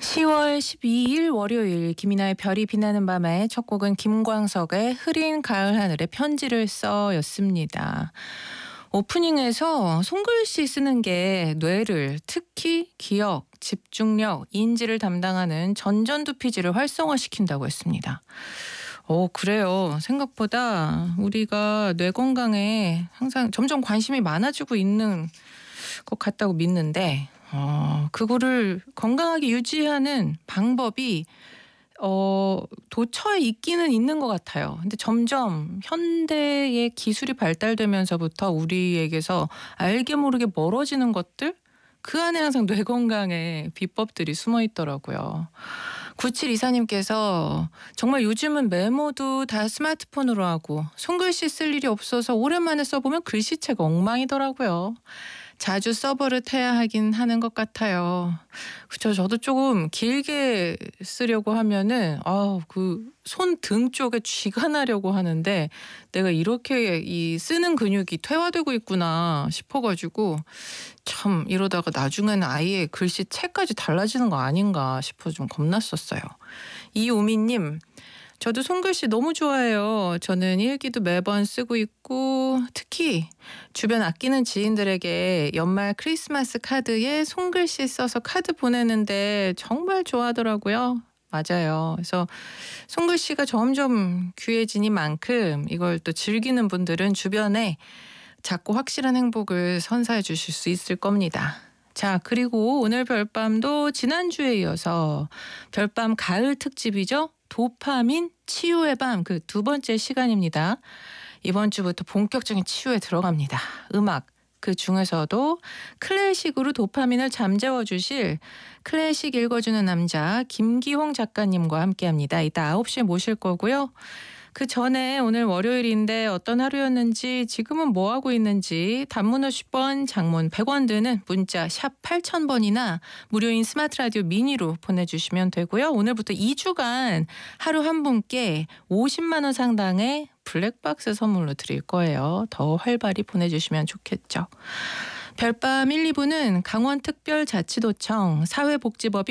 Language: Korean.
10월 12일 월요일 김이나의 별이 빛나는 밤에 첫 곡은 김광석의 흐린 가을 하늘에 편지를 써였습니다. 오프닝에서 손글씨 쓰는 게 뇌를 특히 기억, 집중력, 인지를 담당하는 전전두피질을 활성화시킨다고 했습니다. 그래요. 생각보다 우리가 뇌 건강에 항상 점점 관심이 많아지고 있는 것 같다고 믿는데 그거를 건강하게 유지하는 방법이 도처에 있기는 있는 것 같아요. 근데 점점 현대의 기술이 발달되면서부터 우리에게서 알게 모르게 멀어지는 것들? 그 안에 항상 뇌 건강의 비법들이 숨어 있더라고요. 9724님께서 정말 요즘은 메모도 다 스마트폰으로 하고 손글씨 쓸 일이 없어서 오랜만에 써보면 글씨체가 엉망이더라고요. 자주 써버릇해야 하긴 하는 것 같아요. 그쵸. 저도 조금 길게 쓰려고 하면은 그 손등 쪽에 쥐가 나려고 하는데 내가 이렇게 이 쓰는 근육이 퇴화되고 있구나 싶어가지고 참 이러다가 나중에는 아예 글씨체까지 달라지는 거 아닌가 싶어 좀 겁났었어요. 이우미님, 저도 손글씨 너무 좋아해요. 저는 일기도 매번 쓰고 있고 특히 주변 아끼는 지인들에게 연말 크리스마스 카드에 손글씨 써서 카드 보내는데 정말 좋아하더라고요. 맞아요. 그래서 손글씨가 점점 귀해지니만큼 이걸 또 즐기는 분들은 주변에 작고 확실한 행복을 선사해 주실 수 있을 겁니다. 자, 그리고 오늘 별밤도 지난주에 이어서 별밤 가을 특집이죠. 도파민 치유의 밤 그 두 번째 시간입니다. 이번 주부터 본격적인 치유에 들어갑니다. 음악 그 중에서도 클래식으로 도파민을 잠재워 주실 클래식 읽어주는 남자 김기홍 작가님과 함께합니다. 이따 9시에 모실 거고요. 그 전에 오늘 월요일인데 어떤 하루였는지 지금은 뭐하고 있는지 단문 50원 장문 100원 드는 문자 샵 8000번이나 무료인 스마트 라디오 미니로 보내주시면 되고요. 오늘부터 2주간 하루 한 분께 50만 원 상당의 블랙박스 선물로 드릴 거예요. 더 활발히 보내주시면 좋겠죠. 별밤 1, 2부는 강원특별자치도청 사회복지법인